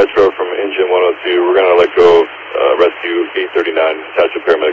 dispatch row from engine 102. We're going to let go of rescue 839. Attach a paramedic